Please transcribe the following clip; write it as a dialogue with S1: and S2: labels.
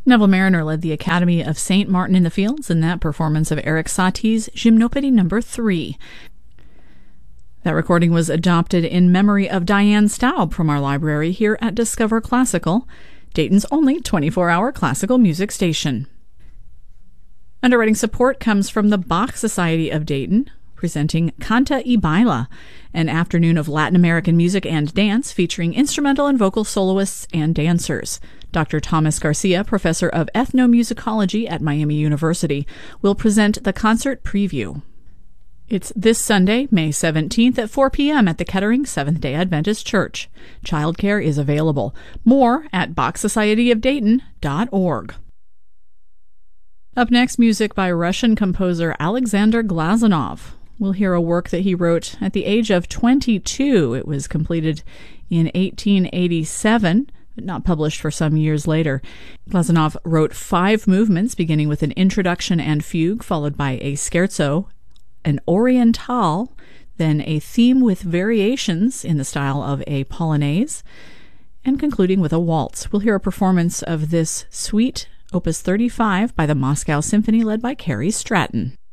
S1: Neville Mariner led the Academy of St. Martin in the Fields in that performance of Erik Satie's Gymnopédie No. 3. That recording was adopted in memory of Diane Staub from our library here at Discover Classical, Dayton's only 24-hour classical music station. Underwriting support comes from the Bach Society of Dayton, presenting Canta y Baila, an afternoon of Latin American music and dance featuring instrumental and vocal soloists and dancers. Dr. Thomas Garcia, professor of ethnomusicology at Miami University, will present the concert preview. It's this Sunday, May 17th at 4 p.m. at the Kettering Seventh-day Adventist Church. Childcare is available. More at BachSocietyofDayton.org. Up next, music by Russian composer Alexander Glazunov. We'll hear a work that he wrote at the age of 22. It was completed in 1887, but not published for some years later. Glazunov wrote 5 movements, beginning with an introduction and fugue, followed by a scherzo, an oriental, then a theme with variations in the style of a polonaise, and concluding with a waltz. We'll hear a performance of this suite, Opus 35, by the Moscow Symphony, led by Carrie Stratton.